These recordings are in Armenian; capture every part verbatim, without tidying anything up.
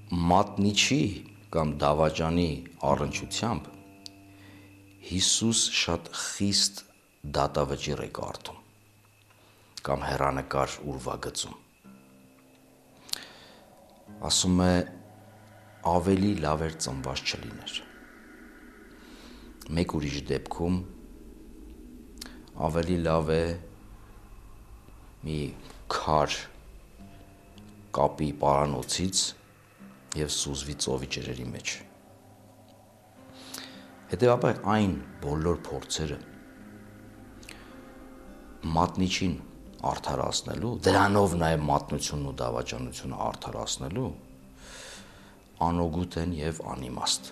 մատնիչի կամ դավաճանի առնչությամբ Հիսուս շատ խիստ դատավճիռ է կարդում կամ հեռանկար ուրվագծում։ Ասում է ավելի լավ էր ծնված չլիներ։ Մեկ ուրիշ դեպքում ավելի լավ է մի քար կապի պարանոցից և սուզվի ծովի ջրերի մեջ։ Հետևաբար այն բոլոր փորձերը մատնիչին արդարացնելու, դրանով նաև մատնությունն ու դավաճանությունը արդարացնելու անօգուտ են և անիմաստ։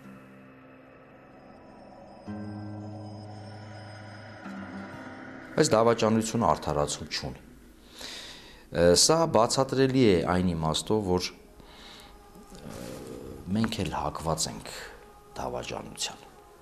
Բայց դավաճանությունը արդարացում չունի։ Սա բացատրելի է այն իմաստով, որ մենք էլ հակված ենք դավաճանության։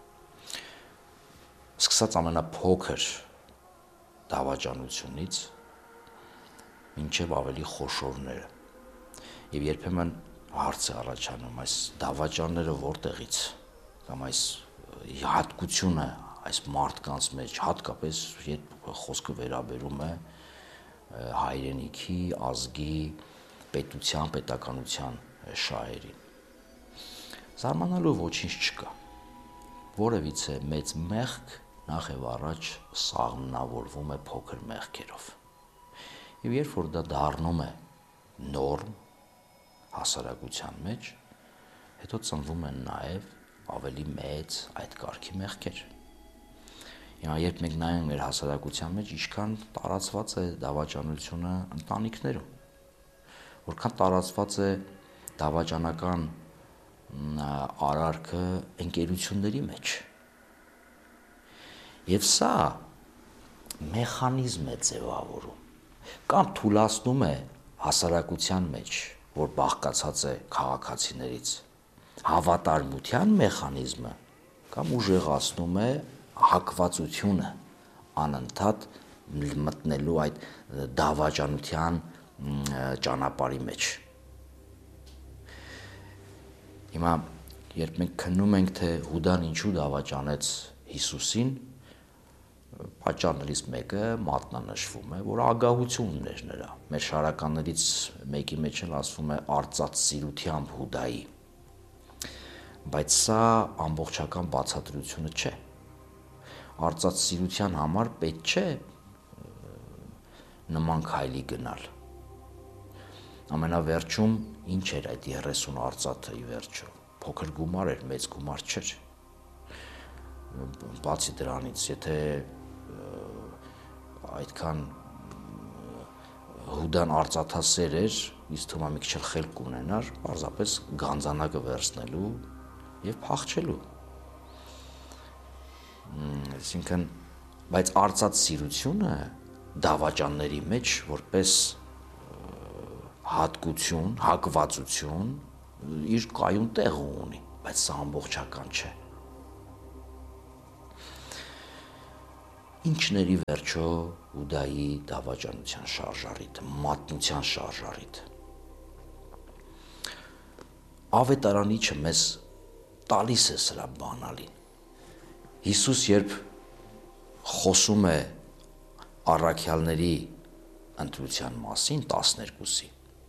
Սկսած ամենափոքր դավաճանությունից մինչև ավելի խոշորները։ Եվ երբեմն հարց է առաջանում, այս դավաճանները որտեղից կամ այս հատկությունը այս մարդկանց մեջ, հատկապես երբ խոսքը վերաբերում է հայրենիքի, ազգի, պետության, պետականության շահերին։ Զարմանալու ոչինչ չկա։ Որևիցե մեծ մեղք նախ եւ առաջ սաղմնավորվում է փոքր մեղքերով։ Եվ երբ որ դա դառնում է նորմ հասարակության մեջ, հետո ծնվում են նաև ավելի մեծ այդ կարգի մեղքեր։ Հիմա երբ մենք նայենք մեր հասարակության մեջ, ինչքան տարածված է դավաճանությունը ընտանիքներում, որքան տարածված է դավաճանական արարքը ընկերությունների մեջ։ Եվ սա մեխանիզմ է ձևավորում կամ թուլացնում է հասարակության մեջ, որ բաղկացած է քաղաքացիներից, հավատարմության մեխանիզմը կամ ուժեղացնում է հակվածությունը անընդհատ մտնելու այդ դավաճանության ճանապարհի մեջ։ Հիմա երբ մենք քննում ենք, թե Հուդան ինչու դավաճանեց Հիսուսին, պատճառներից մեկը մատնանշվում է, որ ագահություն ուներ նրա։ Մեր շարականներից մեկի մեջ էլ ասվում է արծաթ սիրությամբ Հուդայի։ Բայց սա ամբողջական բացատրությունը չէ։ Արծաթ սիրության համար պետք չէ նման քայլի գնալ։ Ամենավերջում ինչ էր այդ երեսուն արծաթը ի վերջո։ Փոքր գումար էր, մեծ գումար չէր։ Բացի դրանից, եթե այդքան Հուդան արծաթասեր էր, ինձ թվում է մի քիչ էլ խելք կունենար, պարզապես գանձանակը վերցնելու և փախչելու։ Այսինքն, բայց արծաթ սիրությունը դավաճանների մեջ որպես հատկություն, հակվածություն իր կայուն տեղը ունի, բայց սա ամբողջական չէ։ Ինչն էր ի վերջո Հուդայի դավաճանության շարժառիթը, մատնության շարժառիթը։ Ավետարանիչը մեզ տալիս է սրա բանալին։ Հիսուս երբ խոսում է առաքյալների ընտրության մասին տասներկուսի,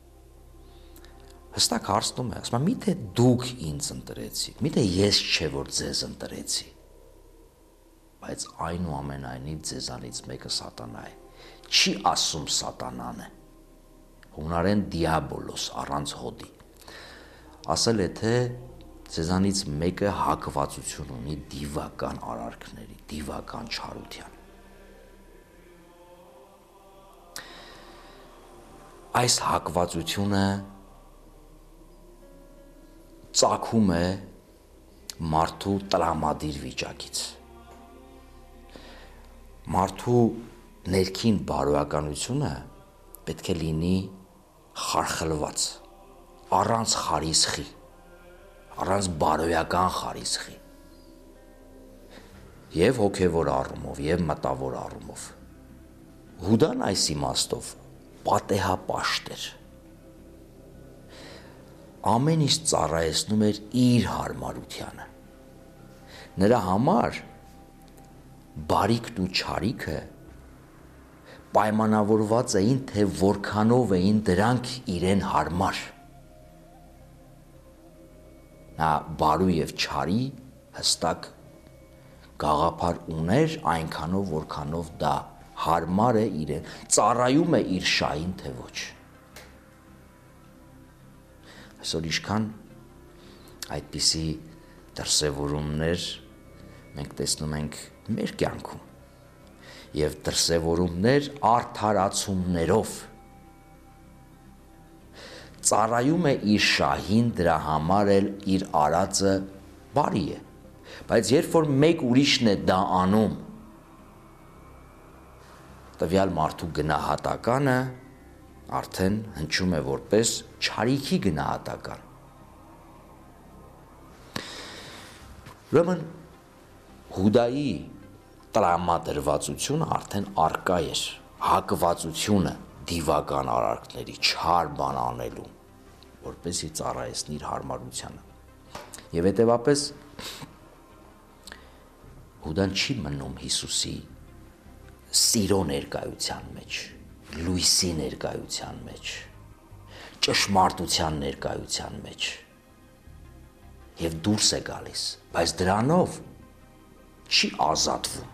հստակ հարցնում է, ասում է, միթե դուք ինձ ընտրեցիք, միթե ես չէ, որ ձեզ ընտրեցի, բայց այնուամենայնիվ ձեզանից մեկը սատանա է։ Չի ասում սատանան է, հունարեն դիաբոլոս, առանց հոդի։ Ասել է, թե ձեզանից մեկը հակվածություն ունի դիվական արարքների, դիվական չարության։ Այս հակվածությունը ծագում է մարդու տրամադիր վիճակից։ Մարդու ներքին բարոյականությունը պետք է լինի խարխլված, առանց խարիսխի, առանց բարոյական խարիսխի, և հոգևոր առումով, և մտավոր առումով։ Հուդան այս իմաստով պատեհապաշտ էր։ ամեն ինչ ծառայեցնում էր իր հարմարությանը։ Նրա համար բարիքն ու չարիքը պայմանավորված էին, թե որքանով էին դրանք իրեն հարմար։ Նա բարու և չարի հստակ գաղափար ուներ այնքանով, որքանով դա հարմար է իրեն, ծառայում է իր շահին, թե ոչ։ Այսօր ինչքան այդպիսի դրսևորումներ մենք տեսնում ենք մեր կյանքում և դրսևորումներ արդարացումներով ծառայում է իր շահին, դրա համար էլ իր արածը բարի է, բայց երբ որ մեկ ուրիշն է դա անում, տվյալ մարդու գնահատականը արդեն հնչում է որպես չարիքի գնահատական։ Ուրեմն Հուդայի տրամադրվածությունը արդեն առկա էր, հակվածությունը դիվական արարքների, չար բան անելու, որպեսզի ծառայեցնի իր հարմարությանը։ Եվ հետևապես Հուդան չի մնում Հիսուսի սիրո ներկայության մեջ, լույսի ներկայության մեջ, ճշմարտության ներկայության մեջ և դուրս է գալիս, բայց դրանով չի ազատվում,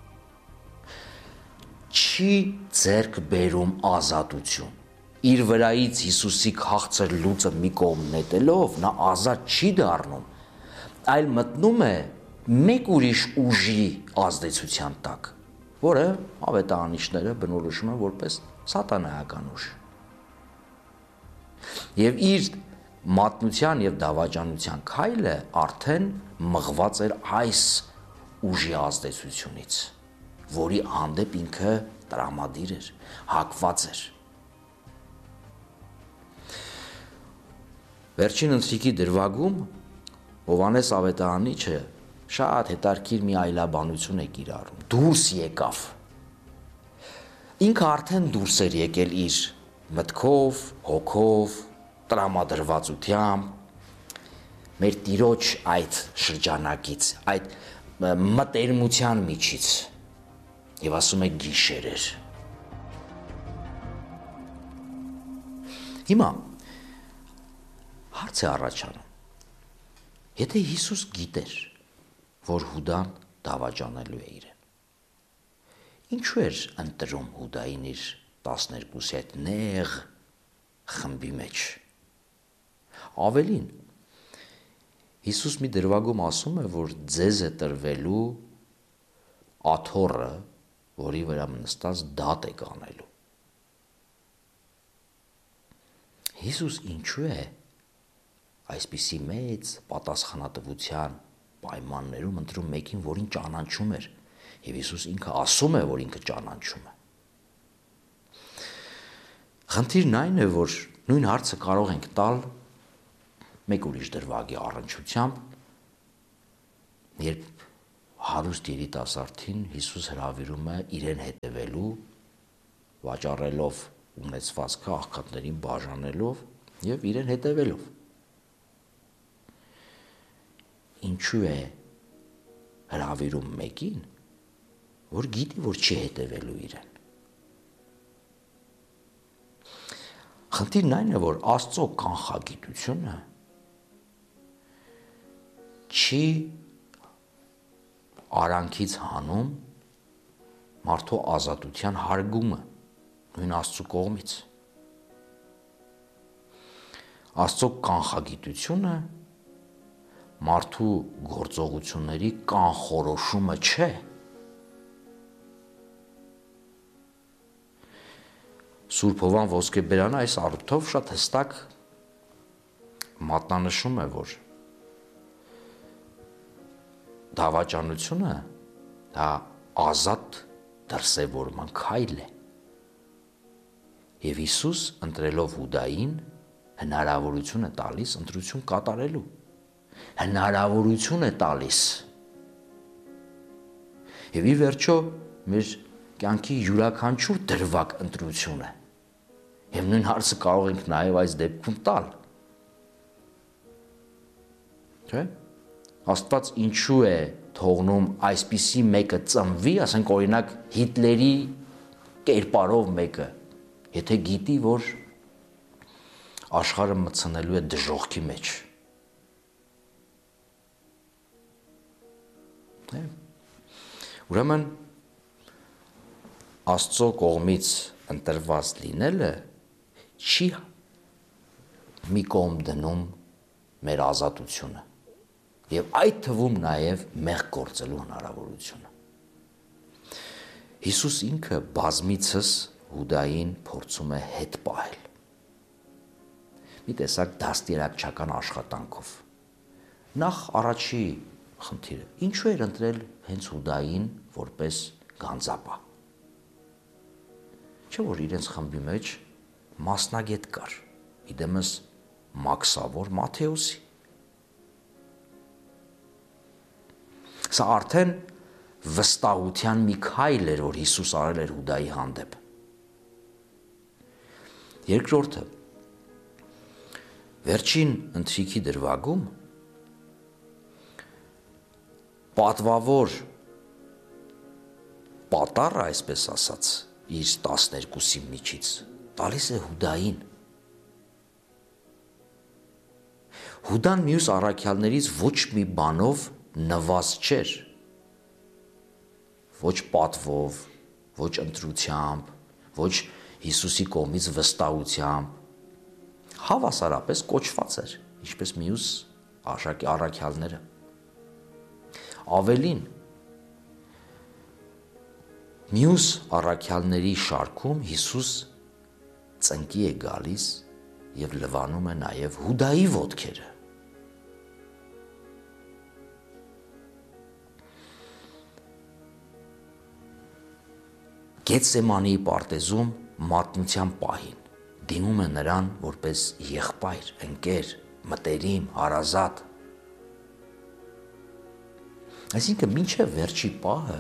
չի ձեռք բերում ազատություն։ Իր վրայից Հիսուսի քաղցր լուծը մի կողմ նետելով նա ազատ չի դառնում, այլ մտնում է մեկ ուրիշ ուժի ազդեցության տակ, որը ավետարանիչները բնորոշում են որպես սատանայական ուժ։ Եվ իր մատնության և դավաճանության քայլը արդեն մղված էր այս ուժի ազդեցությունից, որի հանդեպ ինքը տրամադիր էր, հակված էր։ Վերջին ընթրիքի դրվագում Հովհաննես ավետարանիչը շատ հետաքրքիր մի այլաբանություն է կիրառում, դուրս եկավ։ Ինքը արդեն դուրս էր եկել իր մտքով, հոգով, տրամադրվածությամբ, մեր Տիրոջ այդ շրջանակից, այդ մտերմության միջից, և ասում է գիշեր էր։ Հիմա հարց է առաջանում, եթե Հիսուս գիտեր, որ Հուդան դավաճանելու է իրեն, ինչու էր ընտրում Հուդային իր տասներկուսի այդ նեղ խմբի մեջ։ Ավելին, Հիսուս մի դրվագում ասում է, որ ձեզ է տրվելու աթոռը, որի վրա նստած դատ եք անելու։ Հիսուս ինչու է այսպիսի մեծ պատասխանատվության պայմաններում ընտրում մեկին, որին ճանաչում էր, և Հիսուս ինքը ասում է, որ ինքը ճանաչում է։ Խնդիրն այն է, որ նույն հարցը կարող ենք տալ մեկ ուրիշ դրվագի առնչությամբ, երբ հարուստ երիտասարդին Հիսուս հրավիրում է իրեն հետևելու, վաճառելով ունեցվածքը աղքատներին բաժանելով և իրեն հետևելով։ Ինչու է հրավիրում մեկին, որ գիտի, որ չի հետևելու իրեն։ Խնդիրն այն է, որ Աստծո կանխագիտությունը չի արանքից հանում մարդու ազատության հարգումը նույն Աստծո կողմից։ Աստծո կանխագիտությունը մարդու գործողությունների կանխորոշումը չէ։ Սուրբ Հովհան Ոսկեբերանը այս առիթով շատ հստակ մատնանշում է, որ դավաճանությունը դա ազատ դրսևորման քայլ է։ Եվ Հիսուս ընտրելով Հուդային հնարավորություն է տալիս ընտրություն կատարելու, հնարավորություն է տալիս։ Եվ ի վերջո մեր կյանքի յուրաքանչյուր դրվագ ընտրություն է։ Եվ նույն հարցը կարող ենք նաև այս դեպքում տալ։ Չէ՞։ Աստված ինչու է թողնում այսպիսի մեկը ծնվի, ասենք օրինակ Հիտլերի կերպարով մեկը, եթե գիտի, որ աշխարհը մտցնելու է դժոխքի մեջ։ Ուրեմն Աստծո կողմից ընտրված լինելը չի մի կողմ դնում մեր ազատությունը եւ այդ թվում նաեւ մեղք գործելու հնարավորությունը։ Հիսուս ինքը բազմիցս Հուդային փորձում է հետ պահել։ Մի տեսակ դաստիարակչական աշխատանքով։ Նախ առաջի խնդիրը, ինչու էր ընտրել հենց Հուդային որպես գանձապահ։ Չէ՞ որ իրենց խմբի մեջ մասնագետ կար, իդեմս Մաքսավոր Մատթեոսի։ Սա արդեն վստահության մի քայլ էր, որ Հիսուս արել էր Հուդայի հանդեպ։ Երկրորդը, վերջին ընթրիքի դրվագում պատվավոր պատառը, այսպես ասած, իր տասներկուսի միջից տալիս է Հուդային։ Հուդան մյուս առաքյալներից ոչ մի բանով նվազ չէր, ոչ պատվով, ոչ ընտրությամբ, ոչ Հիսուսի կողմից վստահությամբ, հավասարապես կոչված էր, ինչպես մյուս առաքյալները։ Ավելին, մյուս առաքյալների շարքում Հիսուս ծնկի է գալիս եւ լվանում է նաեւ Հուդայի ոտքերը։ Գեթսեմանի պարտեզում մատնության պահին դիմում է նրան որպես եղբայր, ընկեր, մտերիմ, հարազատ։ Այսինքն մինչև վերջի պահը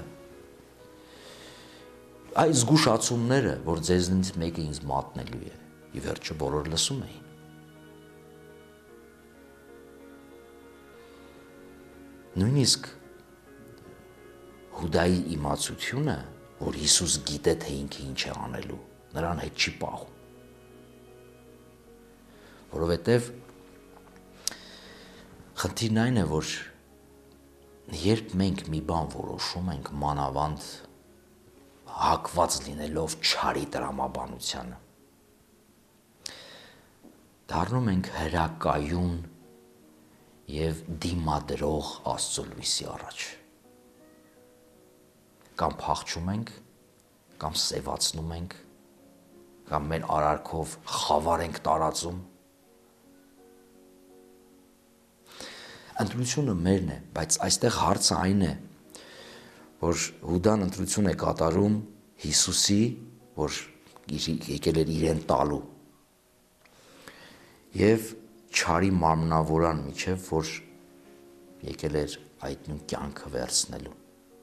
այս զգուշացումները, որ ձեզնից մեկը ինձ մատնելու է, ի վերջո բոլոր լսում էին։ Նույնիսկ Հուդայի իմացությունը, որ Հիսուս գիտե, թե ինքը ինչ է անելու, նրան հետ չի պահում։ Որովհետև խնդիրն այն է, որ երբ մենք մի բան որոշում ենք մանավանդ հակված լինելով չարի տրամաբանությանը, դառնում ենք հրակայուն եւ դիմադրող Աստծո լույսի առաջ։ Կամ փախչում ենք, կամ սևացնում ենք, կամ մեր արարքով խավար ենք տարածում։ Ընտրությունը մերն է, բայց այստեղ հարցը այն է, որ Հուդան ընտրություն է կատարում Հիսուսի, որ եկել էր իրեն տալու, եւ չարի մարմնավորան միջև, որ եկել էր այդ նույն կյանքը վերցնելու։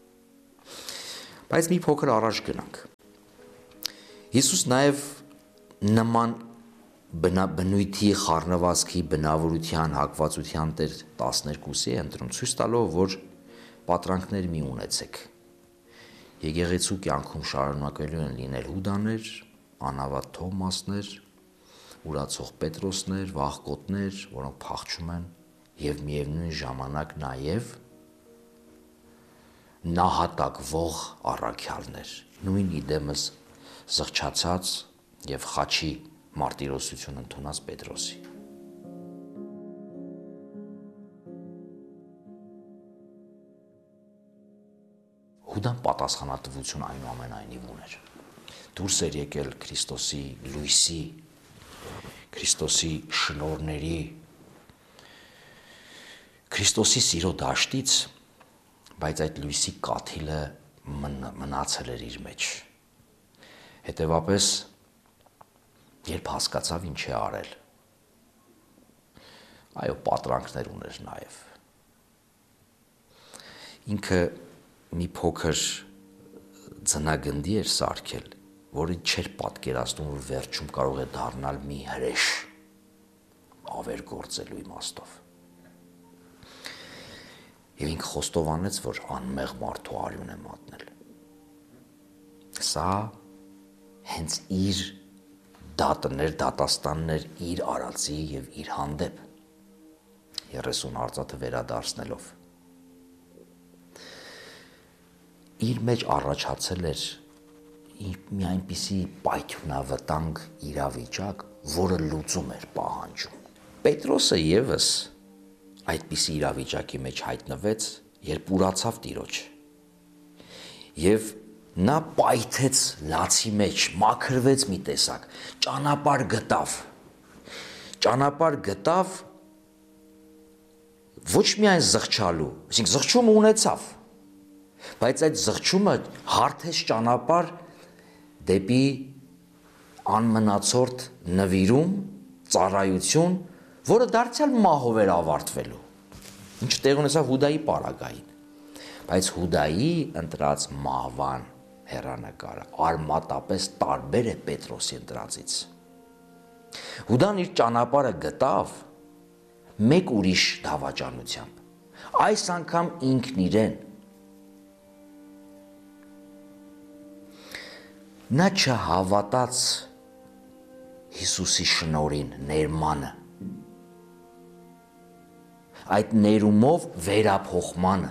Բայց մի փոքր առաջ գնանք։ Հիսուս նաև նման բնույթի, խառնվածքի, բնավորության, հակվածության տեր տասներկուսի է ընտրում, ցույց տալով, որ պատրանքներ մի ունեցեք։ Եկեղեցու կյանքում շարունակելու են լինել Հուդաներ, անավատ Թովմասներ, ուրացող Պետրոսներ, վախկոտներ, որոնք փախչում են, եւ միևնույն ժամանակ նաև նահատակվող առաքյալներ, նույն իդեմս զղջացած եւ խաչի մարտիրոսություն ընդունած Պետրոսի։ Հուդան պատասխանատվություն այնուամենայնիվ ուներ։ Դուրս էր եկել Քրիստոսի լույսի, Քրիստոսի շնորհների, Քրիստոսի սիրո դաշտից, բայց այդ լույսի կաթիլը մնացել էր իր մեջ։ Հետևաբար, երբ հասկացավ ինչ է արել, այո, պատրանքներ ուներ նաև։ Ինքը մի փոքր ձնագնդի էր սարքել, որը չէր պատկերացնում, որ վերջում կարող է դառնալ մի հրեշ ավեր գործելու իմաստով։ Եվ ինքը խոստովանեց, որ անմեղ մարդու արյուն է մատնել։ Սա հենց իր դատներ, դատաստաններ իր արածի եւ իր հանդեպ երեսուն արծաթը վերադարձնելով իր մեջ առաջացել էր մի այնպիսի պայթյունավտանգ իրավիճակ, որը լուծում էր պահանջում։ Պետրոսը եւս այդպիսի իրավիճակի մեջ հայտնվեց, երբ ուրացավ Տիրոջ։ Եվ նա պայթեց լացի մեջ, մաքրվեց մի տեսակ, ճանապարհ գտավ։ Ճանապարհ գտավ ոչ միայն զղջալու, այսինքն զղջումը ունեցավ, բայց այդ զղջումը հարթեց ճանապարհ դեպի անմնացորդ նվիրում, ծառայություն, որը դարձյալ մահով էր ավարտվելու, ինչը տեղ ունեցավ Հուդայի պարագային, բայց Հուդայի ընտրած մահվան հեռանկարը արմատապես տարբեր է Պետրոսի ընտրածից։ Հուդան իր ճանապարհը գտավ մեկ ուրիշ դավաճանությամբ, այս անգամ ինքն իրեն։ Նա չհավատաց Հիսուսի շնորհին, ներմանը, այդ ներումով վերափոխմանը,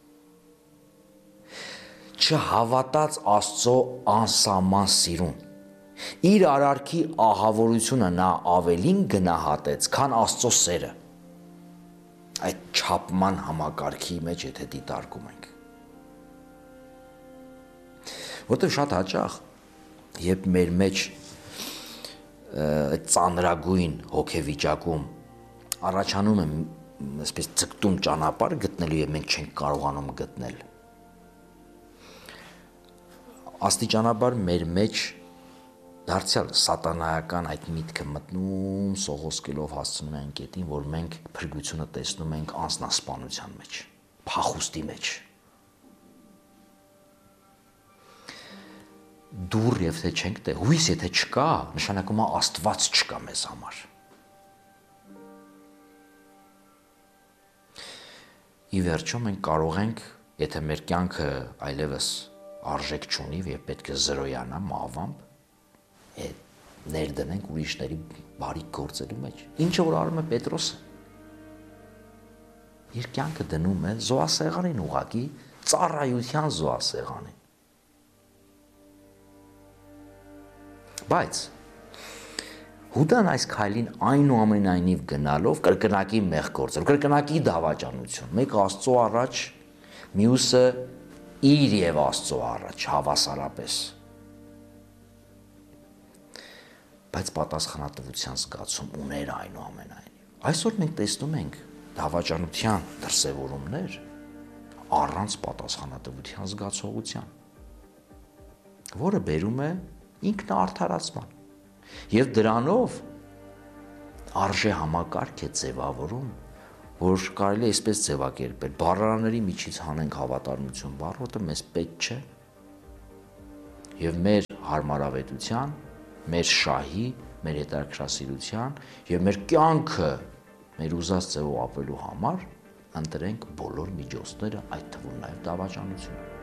չհավատաց Աստծո անսահման սիրուն, իր արարքի ահավորությունը նա ավելին գնահատեց, քան Աստծո սերը, այդ չափման համակարգի մեջ, եթե դիտարկում ենք։ Որտեղ շատ հաճախ, երբ մեր մեջ այդ ծանրագույն հոգեվիճակում առաջանում է այսպես ցկտում ճանապարհ գտնելու եւ մենք չենք կարողանում գտնել, աստիճանաբար մեր մեջ դարձյալ սատանայական այդ միտքը մտնում, սողոսկելով հասցնում է այն կետին, որ մենք փրկությունը տեսնում ենք անձնասպանության մեջ, փախուստի մեջ։ Դուր եւ թե չենք տեղ, հույս եթե չկա, նշանակում է Աստված չկա մեզ համար։ Ի վերջո մենք կարող ենք, եթե մեր կյանքը այլևս արժեք չունի եւ պետք է զրոյանա մահվամբ, ներդնենք ուրիշների բարիք գործելու մեջ։ Ինչը որ արում է Պետրոսը։ Իր կյանքը դնում է զոհասեղանին ուղղակի, ծառայության զոհասեղանին։ Բայց Հուդան այս քայլին այնուամենայնիվ գնալով կրկնակի մեղ գործել, կրկնակի դավաճանություն, մեկը Աստծո առաջ, մյուսը իր եւ Աստծո առաջ հավասարապես, բայց պատասխանատվության զգացում ուներ այնուամենայնիվ։ Այսօր մենք տեսնում ենք դավաճանության դրսևորումներ առանց պատասխանատվության զգացողության, որը բերում է ինքնաարդարացման եւ դրանով արժե համակարգ է ձևավորում, որ կարելի է այսպես ձևակերպել, բառարանների միջից հանենք հավատարմություն բառը, որը մեզ պետք չէ, եւ մեր հարմարավետության, մեր շահի, մեր հետաքրքրասիրության եւ մեր կյանքը մեր ուզած ձևով ապրելու համար ընտրենք բոլոր միջոցները, այդ թվում նաեւ դավաճանությունը։